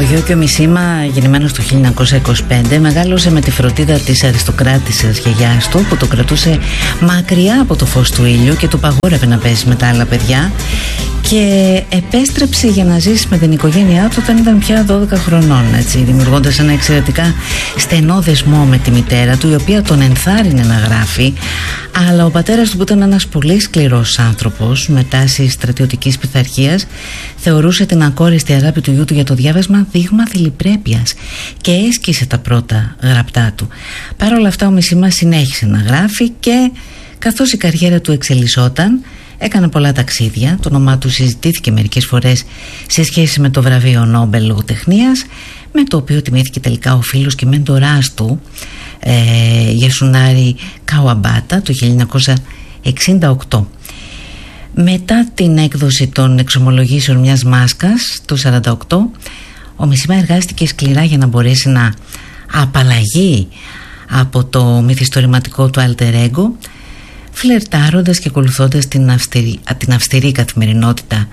Γιώργιο Μισήμα, γεννημένος το 1925, μεγάλωσε με τη φροντίδα της αριστοκράτισσας γιαγιάς του, που το κρατούσε μακριά από το φως του ήλιου και του παγόρευε να πέσει με τα άλλα παιδιά, και επέστρεψε για να ζήσει με την οικογένειά του όταν ήταν πια 12 χρονών, έτσι, δημιουργώντας ένα εξαιρετικά στενό δεσμό με τη μητέρα του, η οποία τον ενθάρρυνε να γράφει, αλλά ο πατέρας του, που ήταν ένας πολύ σκληρός άνθρωπος με τάση στρατιωτικής πειθαρχίας, θεωρούσε την ακόριστη αγάπη του γιού του για το διάβασμα δείγμα θηλυπρέπειας και έσκησε τα πρώτα γραπτά του. Παρ' όλα αυτά ο Μισήμας συνέχισε να γράφει και καθώς η καριέρα του εξελισσόταν, έκανε πολλά ταξίδια. Το όνομά του συζητήθηκε μερικές φορές σε σχέση με το βραβείο Νόμπελ Λογοτεχνίας, με το οποίο τιμήθηκε τελικά ο φίλος και μέντοράς του, Γιασουνάρη Καουαμπάτα, το 1968. Μετά την έκδοση των εξομολογήσεων μιας μάσκας το 1948, ο Μισήμα εργάστηκε σκληρά για να μπορέσει να απαλλαγεί από το μυθιστορηματικό του alter ego, φλερτάροντας και ακολουθώντας την αυστηρή καθημερινότητα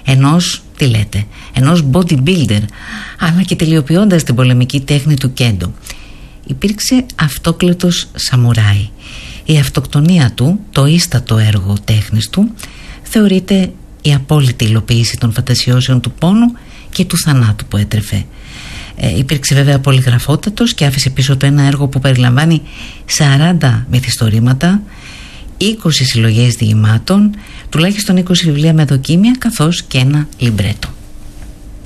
ενός bodybuilder, αλλά και τελειοποιώντας την πολεμική τέχνη του κέντο. Υπήρξε αυτόκλητος σαμουράι. Η αυτοκτονία του, το ίστατο έργο τέχνης του, θεωρείται η απόλυτη υλοποίηση των φαντασιώσεων του πόνου και του θανάτου που έτρεφε. Υπήρξε βέβαια πολυγραφότατος και άφησε πίσω του ένα έργο που περιλαμβάνει 40 μυθιστορήματα, 20 συλλογές διηγημάτων, τουλάχιστον 20 βιβλία με δοκίμια, καθώς και ένα λιμπρέτο.